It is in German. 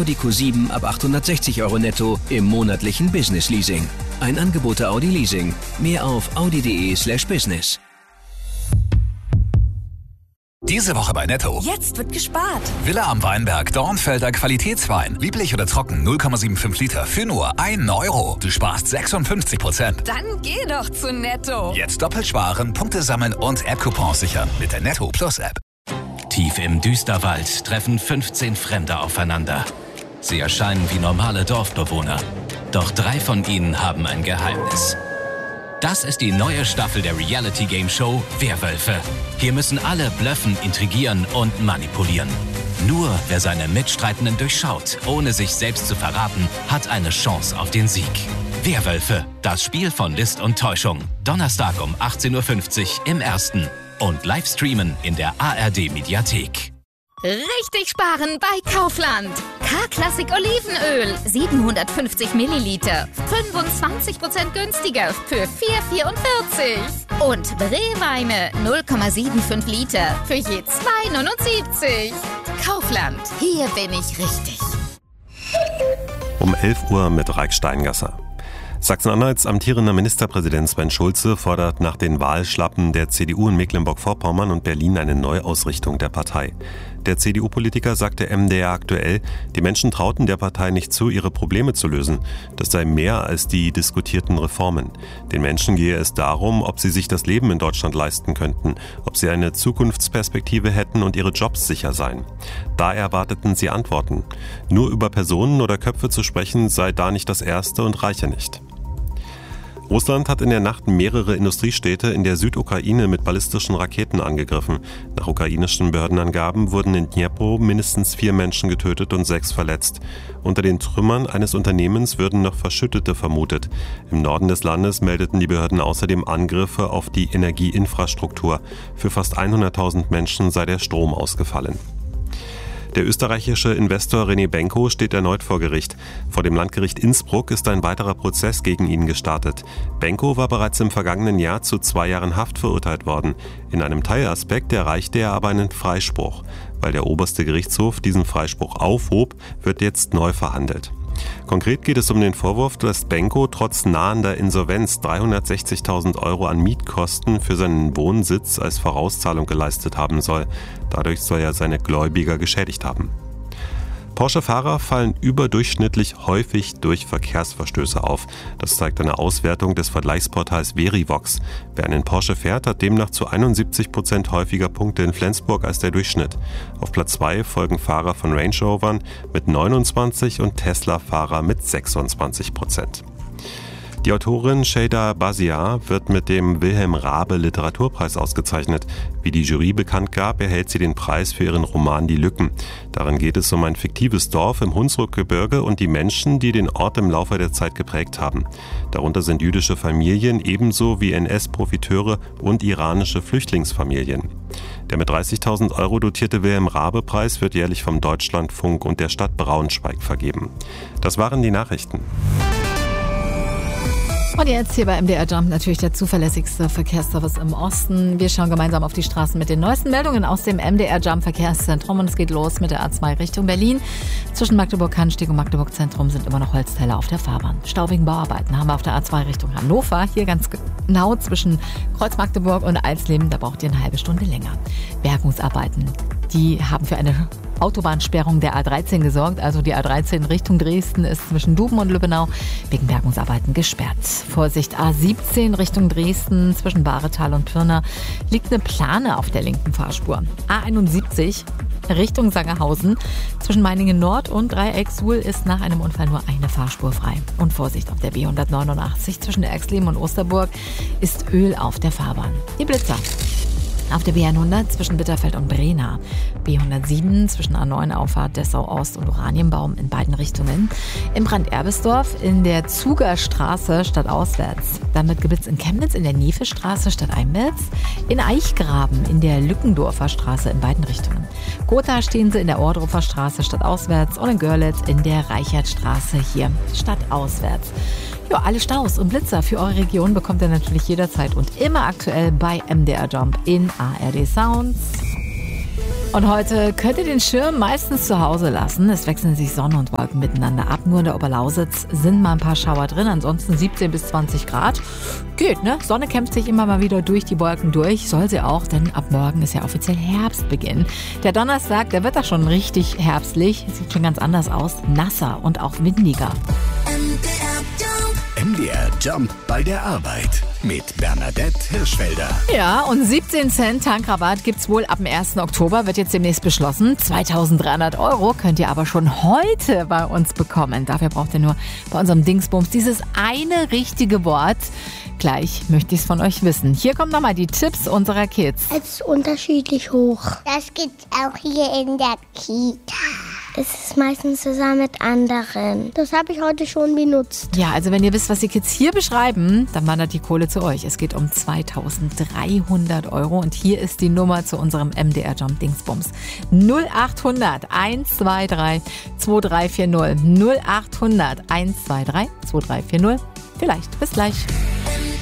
Audi Q7 ab 860 € netto im monatlichen Business Leasing. Ein Angebot der Audi Leasing. Mehr auf audi.de/business. Diese Woche bei Netto. Jetzt wird gespart. Villa am Weinberg, Dornfelder Qualitätswein. Lieblich oder trocken, 0,75 Liter für nur 1 €. Du sparst 56%. Dann geh doch zu Netto. Jetzt doppelt sparen, Punkte sammeln und App-Coupons sichern mit der Netto Plus App. Tief im Düsterwald treffen 15 Fremde aufeinander. Sie erscheinen wie normale Dorfbewohner. Doch 3 von ihnen haben ein Geheimnis. Das ist die neue Staffel der Reality-Game-Show Werwölfe. Hier müssen alle blöffen, intrigieren und manipulieren. Nur wer seine Mitstreitenden durchschaut, ohne sich selbst zu verraten, hat eine Chance auf den Sieg. Werwölfe, das Spiel von List und Täuschung. Donnerstag um 18:50 Uhr im Ersten. Und live streamen in der ARD-Mediathek. Richtig sparen bei Kaufland. K-Klassik Olivenöl, 750 Milliliter, 25% günstiger für 4,44. Und Brewweine, 0,75 Liter für je 2,79. Kaufland, hier bin ich richtig. Um 11 Uhr mit Raik Steingasser. Sachsen-Anhalts amtierender Ministerpräsident Sven Schulze fordert nach den Wahlschlappen der CDU in Mecklenburg-Vorpommern und Berlin eine Neuausrichtung der Partei. Der CDU-Politiker sagte MDR aktuell, die Menschen trauten der Partei nicht zu, ihre Probleme zu lösen. Das sei mehr als die diskutierten Reformen. Den Menschen gehe es darum, ob sie sich das Leben in Deutschland leisten könnten, ob sie eine Zukunftsperspektive hätten und ihre Jobs sicher seien. Da erwarteten sie Antworten. Nur über Personen oder Köpfe zu sprechen, sei da nicht das Erste und reiche nicht. Russland hat in der Nacht mehrere Industriestädte in der Südukraine mit ballistischen Raketen angegriffen. Nach ukrainischen Behördenangaben wurden in Dnipro mindestens 4 Menschen getötet und 6 verletzt. Unter den Trümmern eines Unternehmens würden noch Verschüttete vermutet. Im Norden des Landes meldeten die Behörden außerdem Angriffe auf die Energieinfrastruktur. Für fast 100.000 Menschen sei der Strom ausgefallen. Der österreichische Investor René Benko steht erneut vor Gericht. Vor dem Landgericht Innsbruck ist ein weiterer Prozess gegen ihn gestartet. Benko war bereits im vergangenen Jahr zu 2 Jahren Haft verurteilt worden. In einem Teilaspekt erreichte er aber einen Freispruch. Weil der oberste Gerichtshof diesen Freispruch aufhob, wird jetzt neu verhandelt. Konkret geht es um den Vorwurf, dass Benko trotz nahender Insolvenz 360.000 € an Mietkosten für seinen Wohnsitz als Vorauszahlung geleistet haben soll. Dadurch soll er seine Gläubiger geschädigt haben. Porsche-Fahrer fallen überdurchschnittlich häufig durch Verkehrsverstöße auf. Das zeigt eine Auswertung des Vergleichsportals Verivox. Wer einen Porsche fährt, hat demnach zu 71% häufiger Punkte in Flensburg als der Durchschnitt. Auf Platz 2 folgen Fahrer von Range Rovern mit 29 und Tesla-Fahrer mit 26%. Die Autorin Şeyda Basiar wird mit dem Wilhelm Raabe Literaturpreis ausgezeichnet. Wie die Jury bekannt gab, erhält sie den Preis für ihren Roman Die Lücken. Darin geht es um ein fiktives Dorf im Hunsrückgebirge und die Menschen, die den Ort im Laufe der Zeit geprägt haben. Darunter sind jüdische Familien ebenso wie NS-Profiteure und iranische Flüchtlingsfamilien. Der mit 30.000 € dotierte Wilhelm Raabe-Preis wird jährlich vom Deutschlandfunk und der Stadt Braunschweig vergeben. Das waren die Nachrichten. Und jetzt hier bei MDR Jump natürlich der zuverlässigste Verkehrsservice im Osten. Wir schauen gemeinsam auf die Straßen mit den neuesten Meldungen aus dem MDR Jump Verkehrszentrum. Und es geht los mit der A2 Richtung Berlin. Zwischen Magdeburg-Kannstieg und Magdeburg-Zentrum sind immer noch Holzteile auf der Fahrbahn. Stau wegen Bauarbeiten haben wir auf der A2 Richtung Hannover. Hier ganz genau zwischen Kreuz Magdeburg und Eisleben. Da braucht ihr eine halbe Stunde länger. Bergungsarbeiten, die haben für eine Autobahnsperrung der A13 gesorgt. Also die A13 Richtung Dresden ist zwischen Duben und Lübbenau wegen Bergungsarbeiten gesperrt. Vorsicht, A17 Richtung Dresden zwischen Bahretal und Pirna liegt eine Plane auf der linken Fahrspur. A71 Richtung Sangerhausen zwischen Meiningen Nord und Dreieck Suhl ist nach einem Unfall nur eine Fahrspur frei. Und Vorsicht auf der B189 zwischen Erxleben und Osterburg ist Öl auf der Fahrbahn. Die Blitzer. Auf der B100 zwischen Bitterfeld und Brena, B107 zwischen A9 Auffahrt Dessau Ost und Oranienbaum in beiden Richtungen, im Brand-Erbisdorf in der Zugerstraße stadtauswärts, dann mit Geblitz in Chemnitz in der Nevestraße stadteinwärts, in Eichgraben in der Lückendorfer Straße in beiden Richtungen. Gotha stehen sie in der Ohrdruffer Straße stadtauswärts und in Görlitz in der Reichertstraße hier stadtauswärts. Ja, alle Staus und Blitzer für eure Region bekommt ihr natürlich jederzeit und immer aktuell bei MDR Jump in ARD Sounds. Und heute könnt ihr den Schirm meistens zu Hause lassen. Es wechseln sich Sonne und Wolken miteinander ab. Nur in der Oberlausitz sind mal ein paar Schauer drin. Ansonsten 17 bis 20 Grad. Geht, ne? Sonne kämpft sich immer mal wieder durch die Wolken durch. Soll sie auch, denn ab morgen ist ja offiziell Herbstbeginn. Der Donnerstag, der wird da schon richtig herbstlich. Sieht schon ganz anders aus. Nasser und auch windiger. MDR Jump bei der Arbeit mit Bernadette Hirschfelder. Ja, und 17 Cent Tankrabatt gibt's wohl ab dem 1. Oktober, wird jetzt demnächst beschlossen. 2.300 € könnt ihr aber schon heute bei uns bekommen. Dafür braucht ihr nur bei unserem Dingsbums dieses eine richtige Wort. Gleich möchte ich es von euch wissen. Hier kommen nochmal die Tipps unserer Kids. Es ist unterschiedlich hoch. Das gibt's auch hier in der Kita. Es ist meistens zusammen mit anderen. Das habe ich heute schon benutzt. Ja, also wenn ihr wisst, was die Kids hier beschreiben, dann wandert die Kohle zu euch. Es geht um 2.300 € und hier ist die Nummer zu unserem MDR Jump Dingsbums. 0800 123 2340. 0800 123 2340. Vielleicht. Bis gleich.